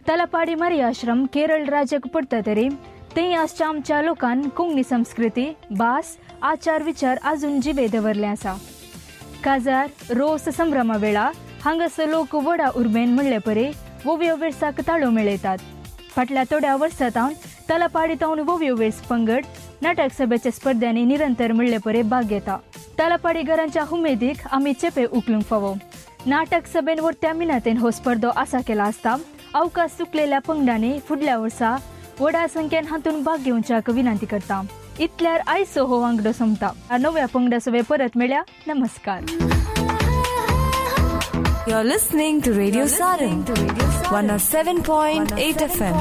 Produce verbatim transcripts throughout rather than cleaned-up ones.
तलपाडी मारी आश्रम केरळ राज्याक पडता तरी ते आसच्या आमच्या लोकांन कोंकणी संस्कृती भास आचार विचार अजून जिवे दवरले आसा. काजार रोस संभ्रमा वेळा हांगासर लोक वडा उर्बेन म्हणले परी वोव्यो वेर्साक ताळो मेळयतात. फाटल्या थोड्या वर्सांतावन तलपाडीतावन वोव्यो वेर्स पंगड नाटक सभेच्या स्पर्धांनी निरंतर म्हणले परी भाग घेता. तलपाडीगरांच्या उमेदीक आमी चेपे उखलूंक फावो. नाटक सभेन वरत्या मिनातेन हो स्पर्धो आसा केला आसता अवकाश चुकलेल्या पंगडांनी फुडल्या वर्सा व्हडा संख्येन हातून भाग घेवच्याक विनंती करता. इतल्यार आयचो हो वांगडो सोंपता. नव्या पंगडा सभे परत मेळ्या. नमस्कार. You're listening to Radio Sarang, one oh seven point eight F M.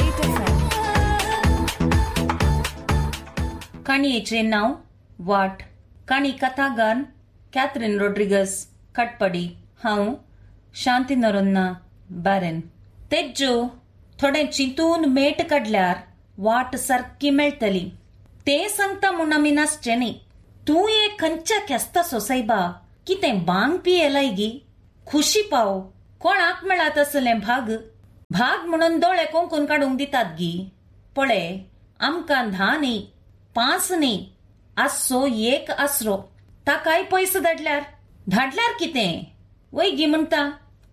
काणयेचें नांव वाट. काणी कथागान कॅथरीन रॉड्रिगस कटपडी. हांव शांती नरोन्ना बारेन. तेज्यो थोडे चिंतून मेट काडल्यार वाट सारकी मेळटली. ते सांगता म्हूण आमी नासचे न्ही. तूं एक खंयच्या खेस्ता सोसायबा कितें बांग पियेलाय गी. खुशी पाव कोणाक मेळत असले भाग. भाग म्हणून दोळे कोंकून काडूंक दितात गी. पळय आमकां धा न्ही पांच न्ही आसो एक आसरो. ताकाय पयस धाडल्यार धाडल्यार कितें वय गी म्हणटा.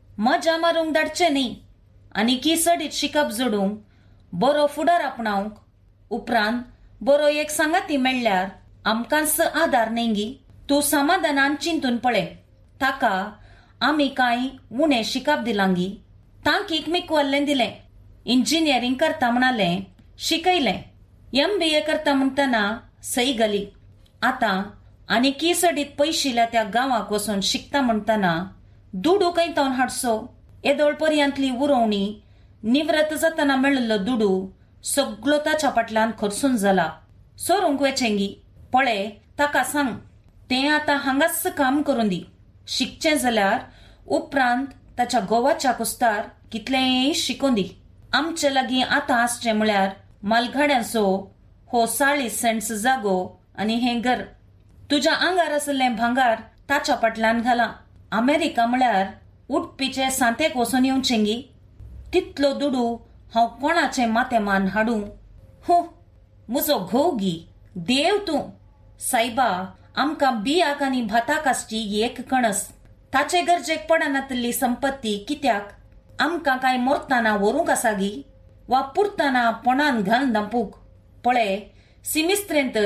मजा मारूंक धाडचे न्ही आनी किसडीत शिकप जोडूंक बरो फुडार आपणावंक उपरांत बरो एक सांगाती मेळ्ळ्यार आमकांच आदार न्ही गी. तूं समाधानान चिंतून पळय. ताका आमी कांय उणें शिकप दिलांगी. तांकीक मिकवल्लें दिलें. इंजिनियरींग करता म्हणालें शिकयलें. एम बी ए करता म्हणटना सई घाली. आतां आनी किसडीत पयशिल्ल्या त्या गांवाक वचून शिकता म्हणटना दुडू खंयतावन हाडसो. येदोळ पर्यंतली उरोवणी निवृत्त जातना मेळिल्लो दुडू सगळो ताच्या फाटल्यान खर्सून जाला. सोरूंक वेचेंगी. पळय ताका सांग तें आतां हांगाच काम करून दी. शिकचें जाल्यार उपरांत ताच्या गोवाच्या कुस्तार कितलेंय शिकोवन दी. आमचे लागीं आतां आसचें म्हळ्यार मालगाड्यांचो हो चाळीस सेंट्स जागो आनी हें घर. तुज्या आंगार आसलें भांगार ताच्या फाटल्यान घाला. अमेरिका म्हळ्यार उडपीचे सांतेक वचून येवचें गी. तितलो दुडू हांव कोणाचें माथेमान हाडूं. हू म्हजो घोव गी. देव तूं सायबा आमकां बियाक आनी भाताक आसची एक कणस. ताचे गरजेक पडनातली संपत्ती कित्याक आमकां काय मोरतना व्हरूंक आसा गी वा पुरतना पोणान घालन दांपूक. पळय सिमिस्त्रेंत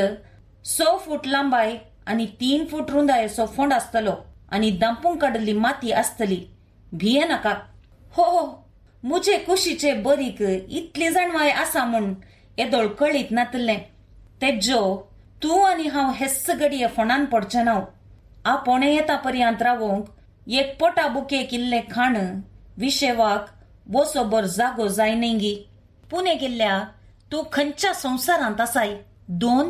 स फूट लांबाय आनी तीन फूट रुंदायेचो फोंड आसतलो आनी दांपूंक काडली माती आसतली. भिये नाका. हो हो म्हजे कुशीचे बरीक इतली जाणवाय आसा म्हूण येदोळ कळीत नातलें. तेज्यो तूं आनी हांव हेस्स घडये फोंडान पडचें नाव. आपोणें येता पर्यंत रावोंक एक पोटा बुकेक इल्लें खाण विशेवाक बोसोबर जागो जाय न्ही गी. पुणे गेल्ल्या तूं खंयच्या संवसारांत आसाय. दोन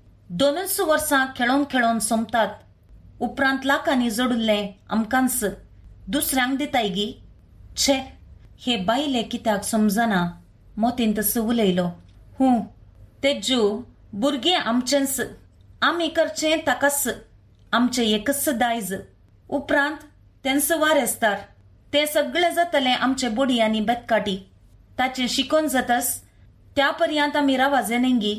दोनच वर्सां खेळोन खेळोन सोंपतात. उपरांत लाखांनी जोडिल्लें आमकांच दुसऱ्यांक दिताय गी. छे हे बायले कित्याक समजना मोतीन तसो उलयलो. हूं तेज्यो भुरगें आमचेंच. आमी करचें ताकाच. आमचें एकच दायज. उपरांत तेंच वारेस्तार. तें सगळें जातलें आमचे बोडी आनी बेतकाटी. ताचें शिकोवन जातस त्या पर्यंत आमी रावाजे न्ही.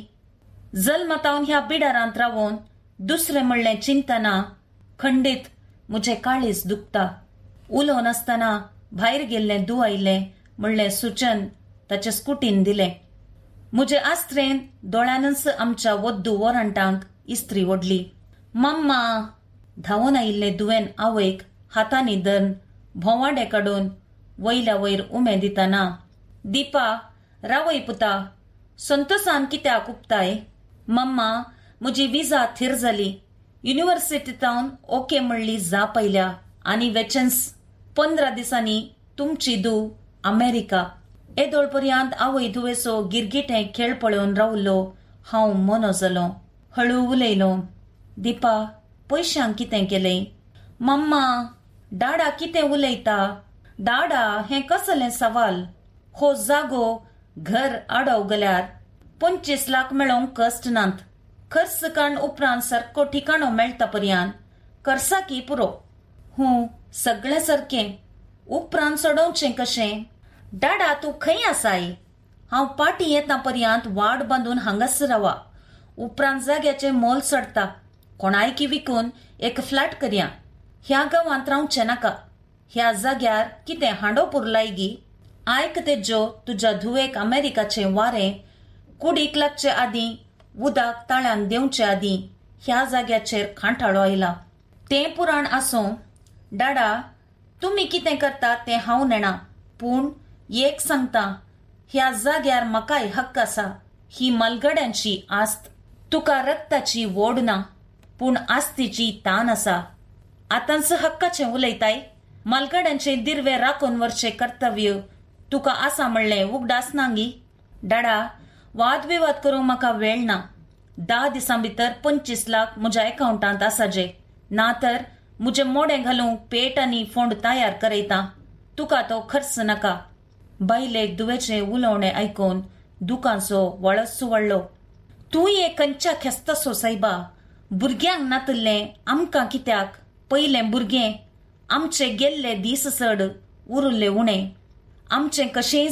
जल्मतावन ह्या बिडारांत रावोन दुसरें म्हणलें चिंतना खंडीत म्हजें काळीज दुखता. उलोवन आसतना भायर गेल्लें दू आयलें म्हणलें सुचन ताचे स्कुटीन दिलें. म्हजे आस्त्रेन दोळ्यानच आमच्या वद्दू वोरांटांक इस्त्री ओडली. मम्मा धांवून आयिल्लें दुवेन आवयक हातांनी धरून भोवाडे काडून वयल्या वयर उमेद दितना दीपा रावय पुता संतोषान कित्याक उपताय. मम्मा म्हजी विजा थीर जाली. युनिव्हर्सिटींतावन ओके म्हणली जा पयल्या आनी वेचन्स पंदरा दिसांनी तुमची दू अमेरिका. येदोळ पर्यंत आवय दुवेचो गिरगिटें खेळ पळोवन रावलो. हांव मनो जालो. हळू उलयलो. दीपा पयशांक कितें केलें. मम्मा डाडा कितें उलयता. डाडा हें कसलें सवाल. हो जागो घर आडव गेल्यार पंचवीस लाख मेळोवंक कश्ट नात. खर्च काण उपरांत सारको ठिकाणो मेळटा पर्यंत कर्साकी पुरो. हूं सगळें सारकें. उपरांत सोडोवचें कशें. डाडा तूं खंय आसाय? हांव पाटी येता पर्यंत वाट बांदून हांगास रावा. उपरांत जाग्याचे मोल सडटा. कोणायकी विकून एक फ्लॅट करया. ह्या गांवांत रावचें नाका. ह्या जाग्यार कितें हांडो पुरलाय गी? आयक तेजो तुज्या धुवेक अमेरिकाचें वारें कुडीक लागचे आदीं उदक ताळ्यान देवचे आदीं ह्या जाग्याचेर खांठाळो आयला. तें पुराण आसूं डाडा, तुमी कितें करता तें हांव नेणा, पूण एक सांगता, ह्या जाग्यार म्हाकाय हक्क आसा. ही मलगड्यांची आस्त. तुका रक्ताची वोड ना, पूण आस्तीची तान आसा. आतांच हक्काचें उलयताय. मलगड्यांचे दिर्वे राखून व्हरचें कर्तव्य तुका आसा म्हणलें उगडास नांगी? डाडा, वाद विवाद करूंक म्हाका वेळ ना. धा दिसां भितर पंचवीस लाख म्हज्या अकावंटांत आसाजे. ना तर म्हजें मोडें घालूंक पेट आनी फोंड तयार करयता. तुका तो खर्च नाका. बायलेक दुवेचें उलोवणें आयकून दुकानचो वळस सुवळ्ळो. तूंय एक खंयच्या खेस्तासो सायबा. भुरग्यांक नातल्लें आमकां कित्याक? पयलें भुरगें. आमचे गेल्ले दीस चड, उरले उणें. आमचें कशेंय